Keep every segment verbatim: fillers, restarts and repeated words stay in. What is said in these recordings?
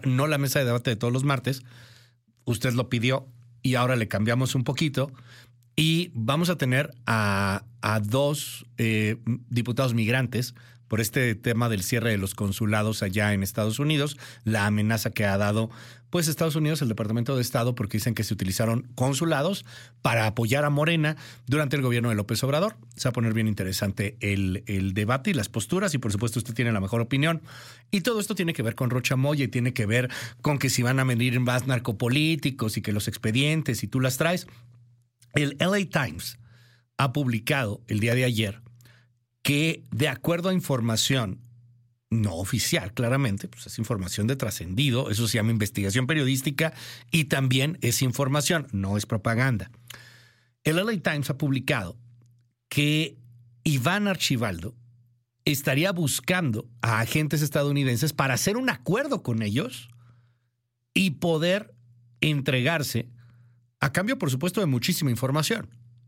no la mesa de debate de todos los martes. Usted lo pidió y ahora le cambiamos un poquito. Y vamos a tener a, a dos eh, diputados migrantes por este tema del cierre de los consulados allá en Estados Unidos, la amenaza que ha dado pues Estados Unidos, el Departamento de Estado, porque dicen que se utilizaron consulados para apoyar a Morena durante el gobierno de López Obrador. Se va a poner bien interesante el, el debate y las posturas, y por supuesto usted tiene la mejor opinión. Y todo esto tiene que ver con Rocha Moya y tiene que ver con que si van a venir más narcopolíticos y que los expedientes y tú las traes. El L A Times ha publicado el día de ayer que, de acuerdo a información no oficial, claramente, pues es información de trascendido, eso se llama investigación periodística y también es información, no es propaganda. El L A Times ha publicado que Iván Archibaldo estaría buscando a agentes estadounidenses para hacer un acuerdo con ellos y poder entregarse a cambio, por supuesto, de muchísima información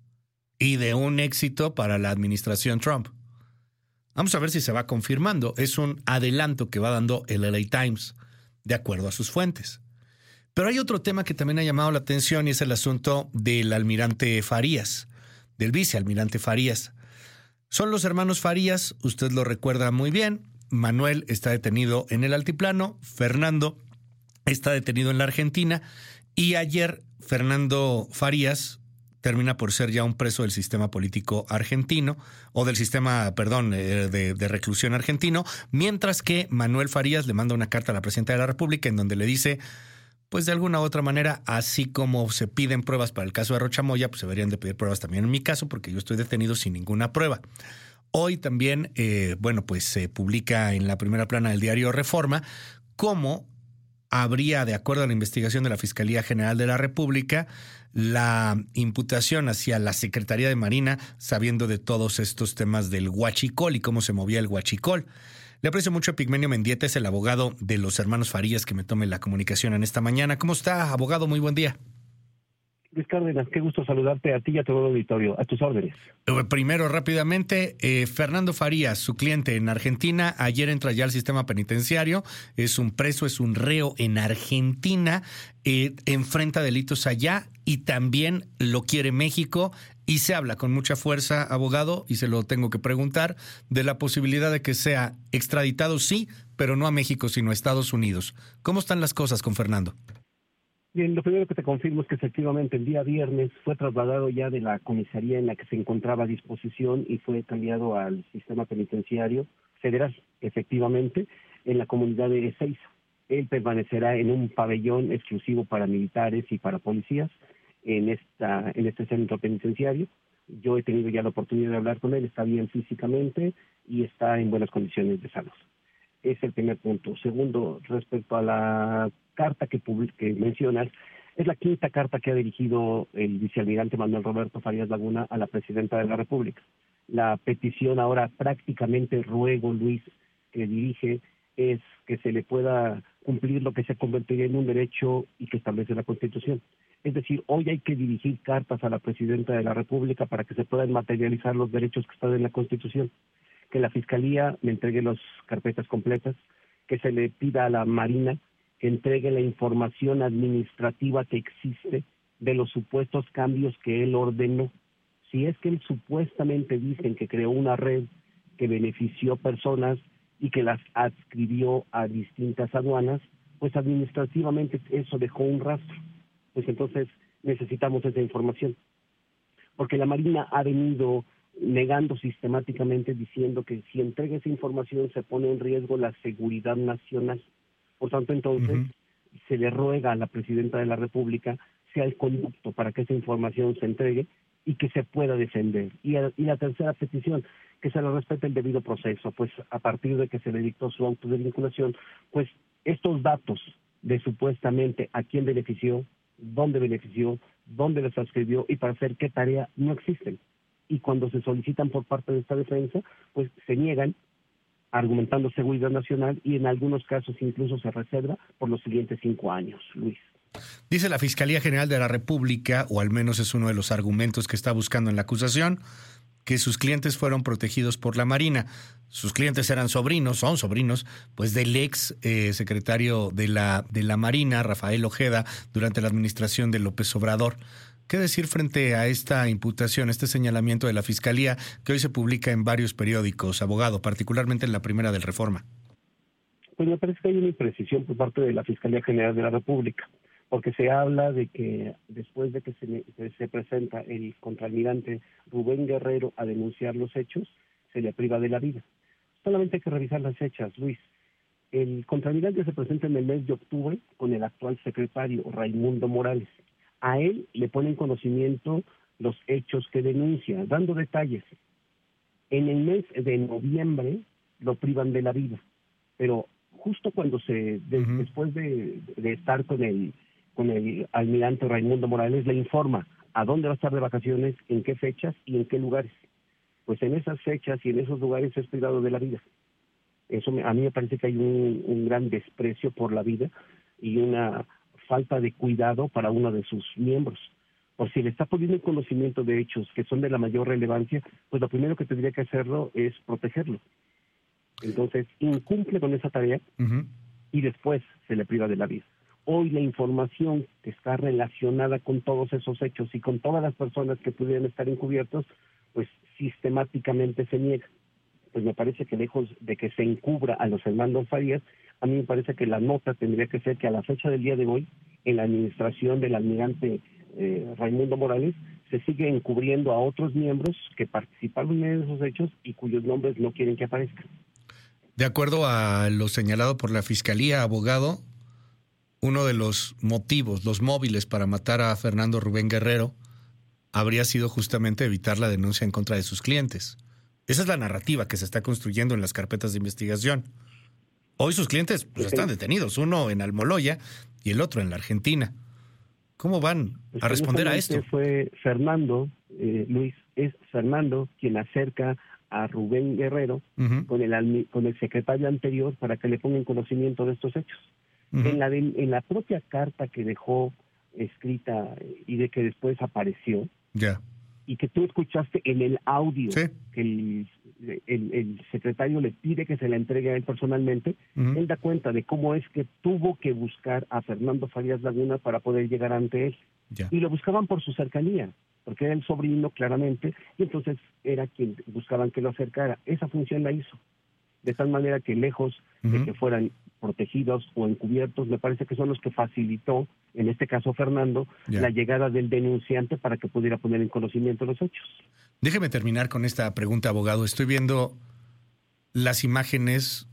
y de un éxito para la administración Trump. Vamos a ver si se va confirmando. Es un adelanto que va dando el L A Times, de acuerdo a sus fuentes. Pero hay otro tema que también ha llamado la atención y es el asunto del almirante Farías, del vicealmirante Farías. Son los hermanos Farías, usted lo recuerda muy bien. Manuel está detenido en el altiplano, Fernando está detenido en la Argentina y ayer Fernando Farías termina por ser ya un preso del sistema político argentino, o del sistema, perdón, de, de reclusión argentino, mientras que Manuel Farías le manda una carta a la presidenta de la República en donde le dice, pues de alguna u otra manera, así como se piden pruebas para el caso de Rocha Moya, pues se deberían de pedir pruebas también en mi caso, porque yo estoy detenido sin ninguna prueba. Hoy también, eh, bueno, pues se publica en la primera plana del diario Reforma cómo habría, de acuerdo a la investigación de la Fiscalía General de la República, la imputación hacia la Secretaría de Marina, sabiendo de todos estos temas del huachicol y cómo se movía el huachicol. Le aprecio mucho a Pigmenio Mendieta, es el abogado de los hermanos Farías, que me tome la comunicación en esta mañana. ¿Cómo está, abogado? Muy buen día. Luis Cárdenas, qué gusto saludarte a ti y a todo el auditorio. A tus órdenes. Primero, rápidamente, eh, Fernando Farías, su cliente en Argentina, ayer entra ya al sistema penitenciario, es un preso, es un reo en Argentina, eh, enfrenta delitos allá y también lo quiere México, y se habla con mucha fuerza, abogado, y se lo tengo que preguntar, de la posibilidad de que sea extraditado, sí, pero no a México, sino a Estados Unidos. ¿Cómo están las cosas con Fernando? Bien, lo primero que te confirmo es que efectivamente el día viernes fue trasladado ya de la comisaría en la que se encontraba a disposición y fue cambiado al sistema penitenciario federal, efectivamente, en la comunidad de Ezeiza. Él permanecerá en un pabellón exclusivo para militares y para policías en esta en este centro penitenciario. Yo he tenido ya la oportunidad de hablar con él, está bien físicamente y está en buenas condiciones de salud. Es el primer punto. Segundo, respecto a la carta que, que mencionas, es la quinta carta que ha dirigido el vicealmirante Manuel Roberto Farías Laguna a la presidenta de la República. La petición ahora prácticamente ruego, Luis, que dirige es que se le pueda cumplir lo que se convertiría en un derecho y que establece la Constitución. Es decir, hoy hay que dirigir cartas a la presidenta de la República para que se puedan materializar los derechos que están en la Constitución. Que la Fiscalía me entregue las carpetas completas, que se le pida a la Marina que entregue la información administrativa que existe de los supuestos cambios que él ordenó. Si es que él supuestamente dicen que creó una red que benefició personas y que las adscribió a distintas aduanas, pues administrativamente eso dejó un rastro. Pues entonces necesitamos esa información. Porque la Marina ha venido negando sistemáticamente, diciendo que si entrega esa información se pone en riesgo la seguridad nacional. Por tanto, entonces, uh-huh. se le ruega a la presidenta de la República sea el conducto para que esa información se entregue y que se pueda defender. Y, a, y la tercera petición, que se le respete el debido proceso, pues a partir de que se le dictó su auto de vinculación, pues estos datos de supuestamente a quién benefició, dónde benefició, dónde les adscribió y para hacer qué tarea no existen. Y cuando se solicitan por parte de esta defensa, pues se niegan, argumentando seguridad nacional y en algunos casos incluso se reserva por los siguientes cinco años, Luis. Dice la Fiscalía General de la República, o al menos es uno de los argumentos que está buscando en la acusación, que sus clientes fueron protegidos por la Marina. Sus clientes eran sobrinos, son sobrinos, pues del ex eh, secretario de la, de la Marina, Rafael Ojeda, durante la administración de López Obrador. ¿Qué decir frente a esta imputación, este señalamiento de la Fiscalía que hoy se publica en varios periódicos, abogado, particularmente en la primera del Reforma? Pues me parece que hay una imprecisión por parte de la Fiscalía General de la República, porque se habla de que después de que se, que se presenta el contraalmirante Rubén Guerrero a denunciar los hechos, se le priva de la vida. Solamente hay que revisar las fechas, Luis. El contraalmirante se presenta en el mes de octubre con el actual secretario Raimundo Morales. A él le ponen conocimiento los hechos que denuncia, dando detalles. En el mes de noviembre lo privan de la vida, pero justo cuando se, de, uh-huh. después de, de estar con el, con el almirante Raimundo Morales, le informa a dónde va a estar de vacaciones, en qué fechas y en qué lugares. Pues en esas fechas y en esos lugares es privado de la vida. Eso me, a mí me parece que hay un, un gran desprecio por la vida y una falta de cuidado para uno de sus miembros. Por si le está poniendo en conocimiento de hechos que son de la mayor relevancia, pues lo primero que tendría que hacerlo es protegerlo. Entonces, incumple con esa tarea uh-huh. y después se le priva de la vida. Hoy la información que está relacionada con todos esos hechos y con todas las personas que pudieran estar encubiertos, pues sistemáticamente se niega. Pues me parece que lejos de que se encubra a los hermanos Farías, a mí me parece que la nota tendría que ser que a la fecha del día de hoy, en la administración del almirante eh, Raimundo Morales, se sigue encubriendo a otros miembros que participaron en esos hechos y cuyos nombres no quieren que aparezcan. De acuerdo a lo señalado por la Fiscalía, abogado, uno de los motivos, los móviles para matar a Fernando Rubén Guerrero habría sido justamente evitar la denuncia en contra de sus clientes. Esa es la narrativa que se está construyendo en las carpetas de investigación. Hoy sus clientes pues, están detenidos, uno en Almoloya y el otro en la Argentina. ¿Cómo van a responder a esto? Fue Fernando, eh, Luis, es Fernando quien acerca a Rubén Guerrero uh-huh. con el con el secretario anterior para que le pongan conocimiento de estos hechos. Uh-huh. En la de, en la propia carta que dejó escrita y de que después apareció, yeah. y que tú escuchaste en el audio sí. que el, el, el secretario le pide que se la entregue a él personalmente, uh-huh. él da cuenta de cómo es que tuvo que buscar a Fernando Farías Laguna para poder llegar ante él. Yeah. Y lo buscaban por su cercanía, porque era el sobrino claramente, y entonces era quien buscaban que lo acercara. Esa función la hizo. De tal manera que lejos uh-huh. de que fueran protegidos o encubiertos, me parece que son los que facilitó, en este caso Fernando, yeah. la llegada del denunciante para que pudiera poner en conocimiento los hechos. Déjeme terminar con esta pregunta, abogado. Estoy viendo las imágenes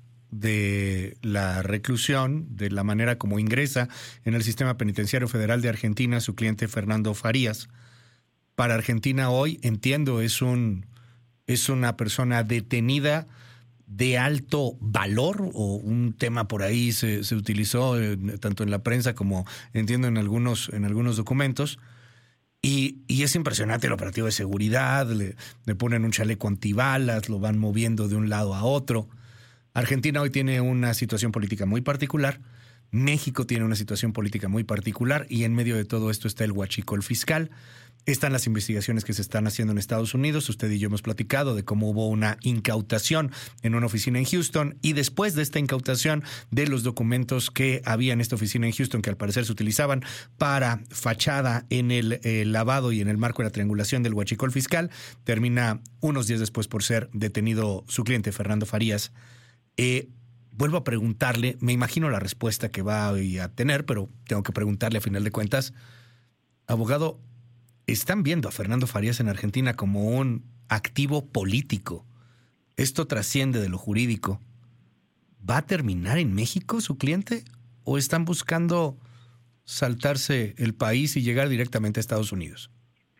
de la reclusión, de la manera como ingresa en el sistema penitenciario federal de Argentina su cliente Fernando Farías. Para Argentina hoy, entiendo, es un es una persona detenida de alto valor, o un tema por ahí se, se utilizó eh, tanto en la prensa como entiendo en algunos, en algunos documentos, y, y es impresionante el operativo de seguridad, le, le ponen un chaleco antibalas, lo van moviendo de un lado a otro. Argentina hoy tiene una situación política muy particular, México tiene una situación política muy particular, y en medio de todo esto está el huachicol fiscal. Están las investigaciones que se están haciendo en Estados Unidos. Usted y yo hemos platicado de cómo hubo una incautación en una oficina en Houston, y después de esta incautación de los documentos que había en esta oficina en Houston, que al parecer se utilizaban para fachada en el eh, lavado y en el marco de la triangulación del huachicol fiscal, termina unos días después por ser detenido su cliente Fernando Farías. Eh, vuelvo a preguntarle, me imagino la respuesta que va a tener, pero tengo que preguntarle a final de cuentas, abogado, ¿están viendo a Fernando Farías en Argentina como un activo político? ¿Esto trasciende de lo jurídico? ¿Va a terminar en México su cliente? ¿O están buscando saltarse el país y llegar directamente a Estados Unidos?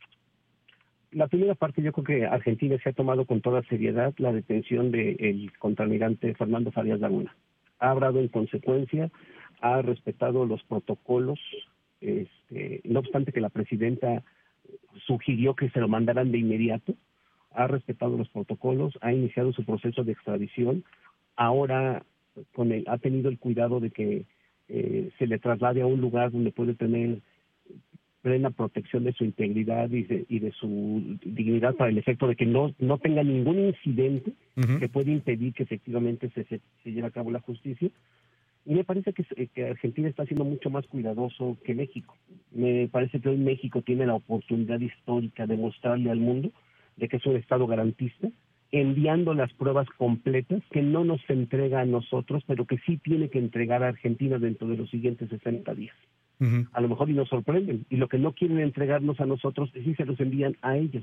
La primera parte, yo creo que Argentina se ha tomado con toda seriedad la detención del contraalmirante Fernando Farías Laguna. Ha obrado en consecuencia, ha respetado los protocolos, este, no obstante que la presidenta sugirió que se lo mandaran de inmediato, ha respetado los protocolos, ha iniciado su proceso de extradición, ahora con el, ha tenido el cuidado de que eh, se le traslade a un lugar donde puede tener plena protección de su integridad y de, y de su dignidad para el efecto de que no, no tenga ningún incidente uh-huh. que pueda impedir que efectivamente se, se, se lleve a cabo la justicia. Y me parece que, que Argentina está siendo mucho más cuidadoso que México. Me parece que hoy México tiene la oportunidad histórica de mostrarle al mundo de que es un Estado garantista, enviando las pruebas completas que no nos entrega a nosotros, pero que sí tiene que entregar a Argentina dentro de los siguientes sesenta días. Uh-huh. A lo mejor y nos sorprenden, y lo que no quieren entregarnos a nosotros, sí se los envían a ellos.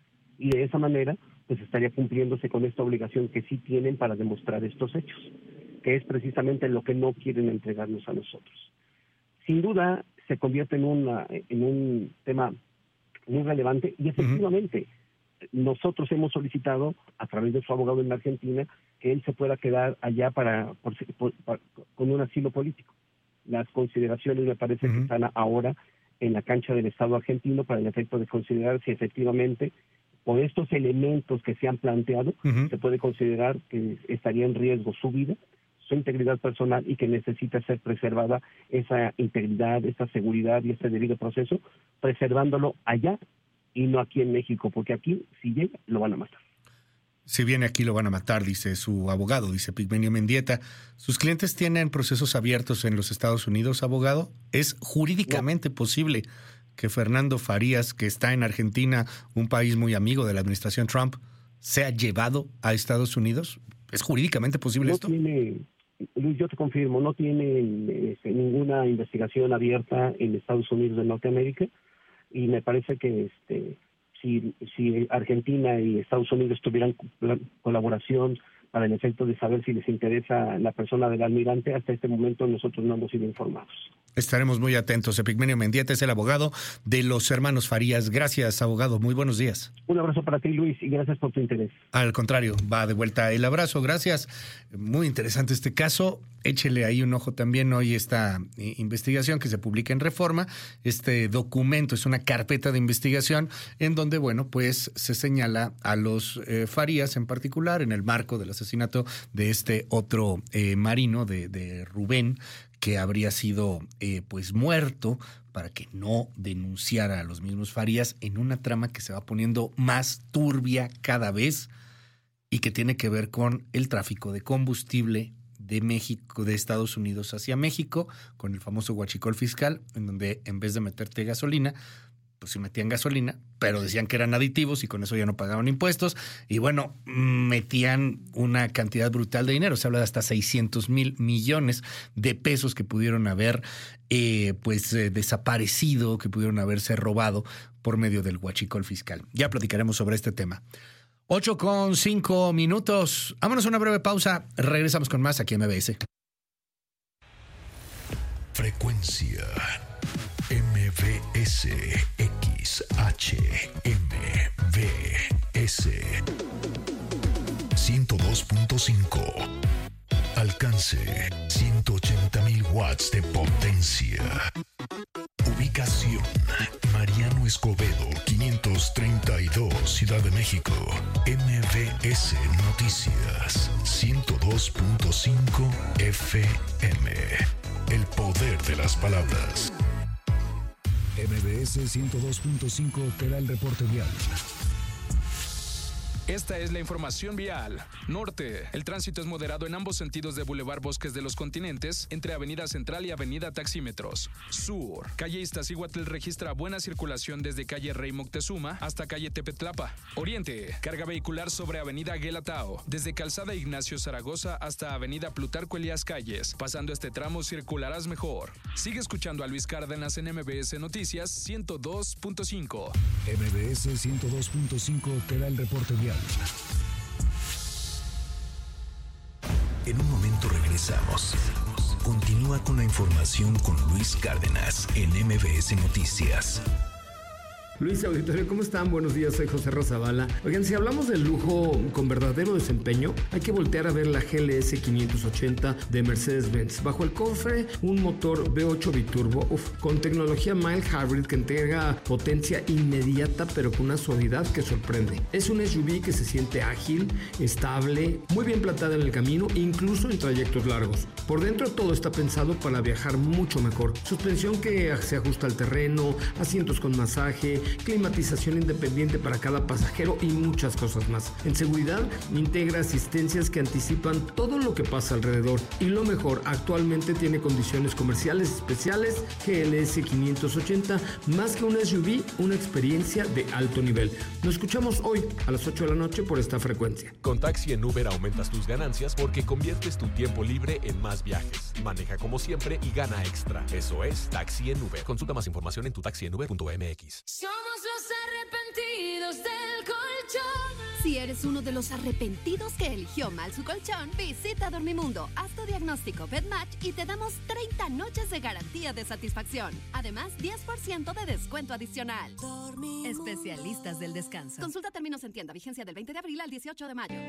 Y de esa manera, pues estaría cumpliéndose con esta obligación que sí tienen para demostrar estos hechos, que es precisamente lo que no quieren entregarnos a nosotros. Sin duda, se convierte en, una, en un tema muy relevante, y efectivamente, uh-huh. nosotros hemos solicitado a través de su abogado en la Argentina que él se pueda quedar allá para, por, por, por, con un asilo político. Las consideraciones me parece uh-huh. que están ahora en la cancha del Estado argentino para el efecto de considerar si efectivamente por estos elementos que se han planteado uh-huh. se puede considerar que estaría en riesgo su vida, su integridad personal y que necesita ser preservada esa integridad, esa seguridad y ese debido proceso, preservándolo allá y no aquí en México, porque aquí, si llega, lo van a matar. Si viene aquí, lo van a matar, dice su abogado, dice Pigmenio Mendieta. ¿Sus clientes tienen procesos abiertos en los Estados Unidos, abogado? ¿Es jurídicamente no. posible que Fernando Farías, que está en Argentina, un país muy amigo de la administración Trump, sea llevado a Estados Unidos? ¿Es jurídicamente posible no esto? Tiene, Luis, yo te confirmo, no tiene este, ninguna investigación abierta en Estados Unidos de Norteamérica. Y me parece que este, si, si Argentina y Estados Unidos tuvieran colaboración para el efecto de saber si les interesa la persona del almirante, hasta este momento nosotros no hemos sido informados. Estaremos muy atentos. Epigmenio Mendieta es el abogado de los hermanos Farías. Gracias, abogado. Muy buenos días. Un abrazo para ti, Luis, y gracias por tu interés. Al contrario, va de vuelta el abrazo. Gracias. Muy interesante este caso. Échele ahí un ojo también hoy esta eh, investigación que se publica en Reforma. Este documento es una carpeta de investigación en donde, bueno, pues se señala a los eh, Farías en particular en el marco del asesinato de este otro eh, marino de, de Rubén, que habría sido eh, pues muerto para que no denunciara a los mismos Farías en una trama que se va poniendo más turbia cada vez y que tiene que ver con el tráfico de combustible de México, de Estados Unidos hacia México, con el famoso huachicol fiscal, en donde en vez de meterte gasolina, pues sí metían gasolina, pero decían que eran aditivos y con eso ya no pagaban impuestos. Y bueno, metían una cantidad brutal de dinero. Se habla de hasta seiscientos mil millones de pesos que pudieron haber eh, pues eh, desaparecido, que pudieron haberse robado por medio del huachicol fiscal. Ya platicaremos sobre este tema. Ocho con cinco minutos. Vámonos a una breve pausa. Regresamos con más aquí en M B S. Frecuencia M V S X H M V S ciento dos punto cinco. Alcance ciento ochenta mil watts de potencia. Ubicación Mariano Escobedo quinientos treinta y dos, Ciudad de México. M V S Noticias ciento dos punto cinco F M. El poder de las palabras. M V S ciento dos punto cinco te da el reporte vial. Esta es la información vial. Norte. El tránsito es moderado en ambos sentidos de Boulevard Bosques de los Continentes, entre Avenida Central y Avenida Taxímetros. Sur. Calle Iztaccíhuatl registra buena circulación desde calle Rey Moctezuma hasta calle Tepetlapa. Oriente. Carga vehicular sobre Avenida Guelatao, desde Calzada Ignacio Zaragoza hasta Avenida Plutarco Elías Calles. Pasando este tramo circularás mejor. Sigue escuchando a Luis Cárdenas en M V S Noticias ciento dos punto cinco. M V S ciento dos punto cinco te da el reporte vial. En un momento regresamos. Continúa con la información con Luis Cárdenas en M V S Noticias. Luis Auditorio, ¿cómo están? Buenos días, soy José Razabala. Oigan, si hablamos del lujo con verdadero desempeño, hay que voltear a ver la G L S quinientos ochenta de Mercedes-Benz. Bajo el cofre, un motor V ocho biturbo, uf, con tecnología mild hybrid que entrega potencia inmediata, pero con una suavidad que sorprende. Es un S U V que se siente ágil, estable, muy bien plantada en el camino, incluso en trayectos largos. Por dentro todo está pensado para viajar mucho mejor. Suspensión que se ajusta al terreno, asientos con masaje, climatización independiente para cada pasajero y muchas cosas más. En seguridad, integra asistencias que anticipan todo lo que pasa alrededor. Y lo mejor, actualmente tiene condiciones comerciales especiales. G L S quinientos ochenta, más que un S U V, una experiencia de alto nivel. Nos escuchamos hoy a las ocho de la noche por esta frecuencia. Con Taxi en Uber aumentas tus ganancias porque conviertes tu tiempo libre en más viajes. Maneja como siempre y gana extra. Eso es Taxi en Uber. Consulta más información en tu taxi en uber punto m x. Somos los arrepentidos del colchón. Si eres uno de los arrepentidos que eligió mal su colchón, visita Dormimundo, haz tu diagnóstico BedMatch y te damos treinta noches de garantía de satisfacción. Además, diez por ciento de descuento adicional. Dormimundo. Especialistas del descanso. Consulta términos en tienda. Vigencia del veinte de abril al dieciocho de mayo.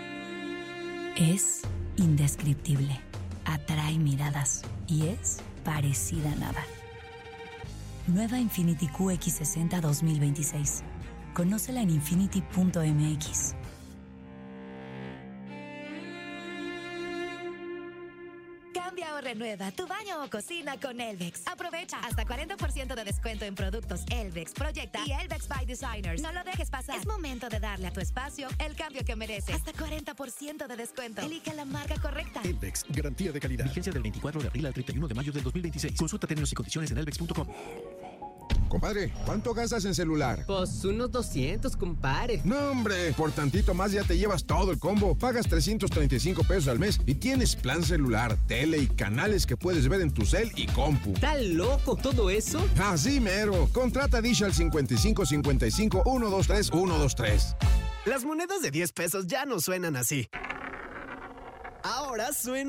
Es indescriptible. Atrae miradas y es parecida a nada. Nueva Infiniti Q X sesenta dos mil veintiséis. Conócela en infiniti punto m x. Cambia o renueva tu baño o cocina con Elvex. Aprovecha hasta cuarenta por ciento de descuento en productos Elvex, Proyecta y Elvex by Designers. No lo dejes pasar. Es momento de darle a tu espacio el cambio que merece. Hasta cuarenta por ciento de descuento. Elige la marca correcta. Elvex, garantía de calidad. Vigencia del veinticuatro de abril al treinta y uno de mayo del dos mil veintiséis. Consulta términos y condiciones en elvex punto com. Compadre, ¿cuánto gastas en celular? Pues unos doscientos, compadre. No, hombre, por tantito más ya te llevas todo el combo. Pagas trescientos treinta y cinco pesos al mes y tienes plan celular, tele y canales que puedes ver en tu cel y compu. ¿Está loco todo eso? Así mero. Contrata Dish al cincuenta y cinco cincuenta y cinco uno dos tres uno dos tres. Las monedas de diez pesos ya no suenan así. Ahora suenan